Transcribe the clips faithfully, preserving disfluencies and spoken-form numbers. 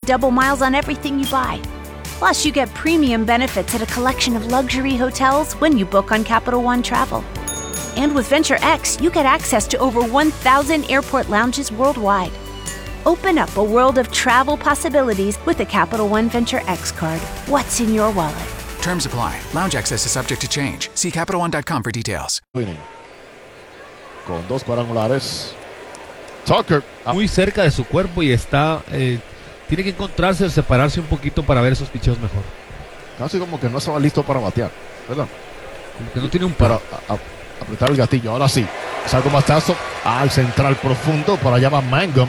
double miles on everything you buy. Plus, you get premium benefits at a collection of luxury hotels when you book on Capital One Travel. And with Venture X, you get access to over one thousand airport lounges worldwide. Open up a world of travel possibilities with a Capital One Venture X card. What's in your wallet? Terms apply. Lounge access is subject to change. See Capital One dot com for details. Con dos cuadrangulares. Tucker. Muy cerca de su cuerpo y está... Eh, tiene que encontrarse, separarse un poquito para ver esos picheos mejor. Casi como que no estaba listo para batear, ¿verdad? Como que no tiene un para a, a, apretar el gatillo. Ahora sí. Salgo bastazo al central profundo para allá va Mangum.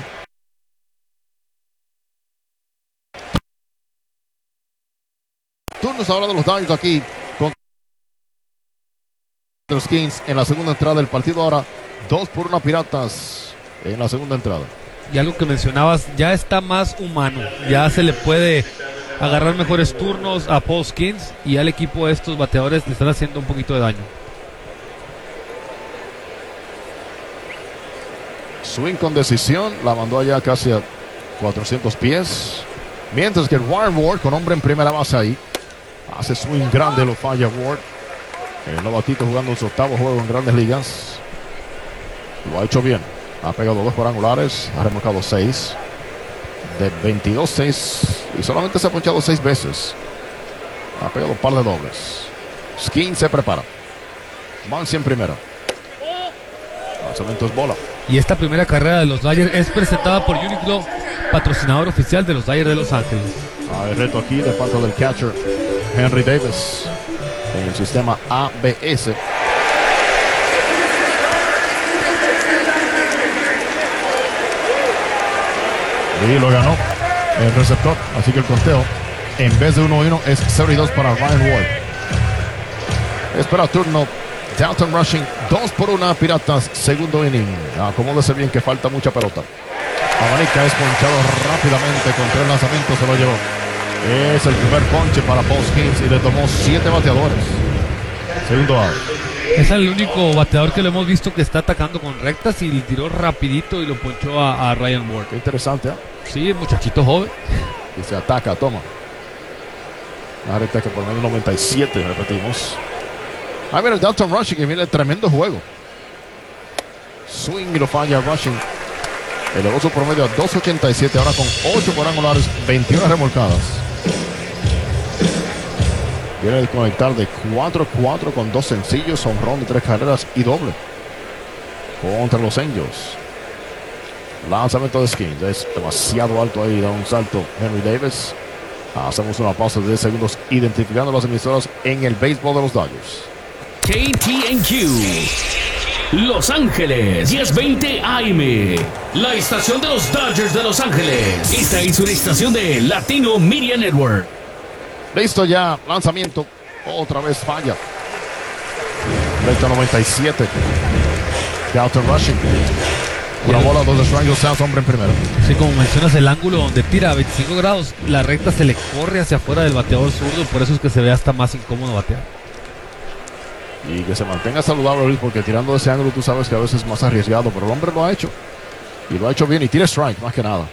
Turnos ahora de los Dodgers aquí con los Kings en la segunda entrada del partido. Ahora dos por una Piratas en la segunda entrada. Y algo que mencionabas, ya está más humano. Ya se le puede agarrar mejores turnos a Paul Skenes y al equipo de estos bateadores le están haciendo un poquito de daño. Swing con decisión, la mandó allá casi a cuatrocientos pies. Mientras que Warren Ward con hombre en primera base ahí. Hace swing grande, lo falla Ward. El novatito jugando su octavo juego en Grandes Ligas. Lo ha hecho bien. Ha pegado dos cuadrangulares, ha remolcado seis. De veintidós, seis. Y solamente se ha ponchado seis veces. Ha pegado un par de dobles. Skenes se prepara. Muncy en primera. Lanzamiento es bola. Y esta primera carrera de los Dodgers es presentada por Uniqlo, patrocinador oficial de los Dodgers de Los Ángeles. Hay reto aquí de parte del catcher Henry Davis en el sistema A B S. Y lo ganó el receptor. Así que el conteo, en vez de uno uno, es cero y dos para Ryan Ward. Espera turno. Dalton Rushing, dos por una Piratas, segundo inning. Acomódese bien que falta mucha pelota. Abanica es ponchado rápidamente con tres lanzamientos, se lo llevó. Es el primer ponche para Paul Skenes y le tomó siete bateadores. Segundo out. Es el único bateador que lo hemos visto que está atacando con rectas y le tiró rapidito y lo ponchó a, a Ryan Ward. Qué interesante, ¿eh? Sí, muchachito joven. Y se ataca, toma. Una recta que por menos noventa y siete, repetimos. Ah, mira el Dalton Rushing que viene tremendo juego. Swing y lo falla Rushing. Elevó su promedio a dos ochenta y siete, ahora con ocho cuadrangulares, veintiuna remolcadas. Viene a conectar de cuatro cuatro con dos sencillos, honrón de tres carreras y doble. Contra los Angels. Lanzamiento de Skenes. Es demasiado alto ahí, da un salto Henry Davis. Hacemos una pausa de diez segundos identificando las emisoras en el béisbol de los Dodgers. K T N Q Los Ángeles diez veinte A M, la estación de los Dodgers de Los Ángeles. Esta es una estación de Latino Media Network. Listo ya, lanzamiento. Otra vez falla. Recta noventa y siete. Dalton Rushing. Una bola, dos strangles, seas hombre en primero. Sí, como mencionas, el ángulo donde tira a veinticinco grados, la recta se le corre hacia afuera del bateador zurdo, por eso es que se ve hasta más incómodo batear. Y que se mantenga saludable, Luis, porque tirando de ese ángulo tú sabes que a veces es más arriesgado, pero el hombre lo ha hecho. Y lo ha hecho bien y tira strike, más que nada.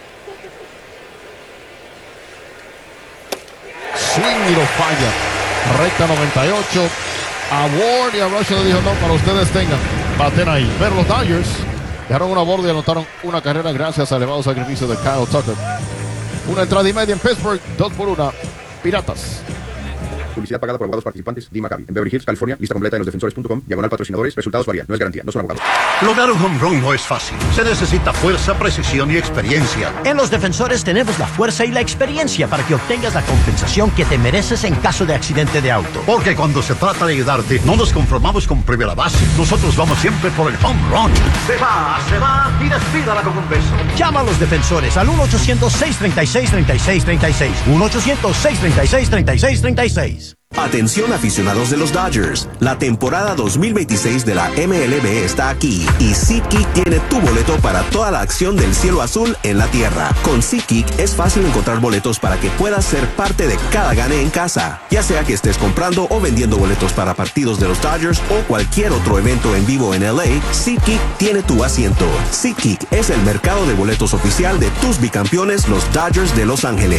Swing y lo falla. Recta noventa y ocho. A Ward y a Rush le dijo no, para ustedes tengan. Baten ahí. Pero los Dodgers dejaron una borda y anotaron una carrera gracias al elevado sacrificio de Kyle Tucker. Una entrada y media en Pittsburgh, dos por una. Piratas. Publicidad pagada por abogados participantes. D. Maccabi. En Beverly Hills, California. Lista completa en los defensores punto com. Diagonal patrocinadores. Resultados varían. No es garantía. No son abogados. Lograr un home run no es fácil. Se necesita fuerza, precisión y experiencia. En Los Defensores tenemos la fuerza y la experiencia para que obtengas la compensación que te mereces en caso de accidente de auto. Porque cuando se trata de ayudarte, no nos conformamos con primera base. Nosotros vamos siempre por el home run. Se va, se va y despídala con un beso. Llama a Los Defensores al uno ochocientos, seis treinta y seis, treinta y seis treinta y seis. uno ochocientos, seis treinta y seis, treinta y seis treinta y seis. Atención aficionados de los Dodgers, la temporada dos mil veintiséis de la M L B está aquí y SeatGeek tiene tu boleto para toda la acción del cielo azul en la tierra. Con SeatGeek es fácil encontrar boletos para que puedas ser parte de cada gane en casa, ya sea que estés comprando o vendiendo boletos para partidos de los Dodgers o cualquier otro evento en vivo en L A. SeatGeek tiene tu asiento. SeatGeek es el mercado de boletos oficial de tus bicampeones, los Dodgers de Los Ángeles.